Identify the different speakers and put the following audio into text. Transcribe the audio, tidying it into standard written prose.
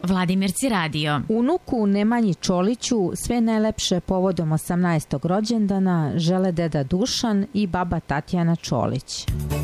Speaker 1: Vladimirci radio.
Speaker 2: Unuku Nemanji Čoliću sve najlepše povodom 18. rođendana žele deda Dušan i baba Tatjana Čolić.